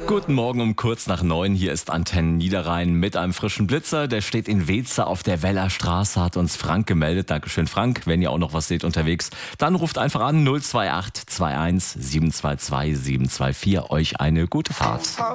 Guten Morgen um kurz nach 9. Hier ist Antenne Niederrhein mit einem frischen Blitzer. Der steht in Weeze auf der Weller Straße, hat uns Frank gemeldet. Dankeschön, Frank. Wenn ihr auch noch was seht unterwegs, dann ruft einfach an 028 21 722 724. Euch eine gute Fahrt.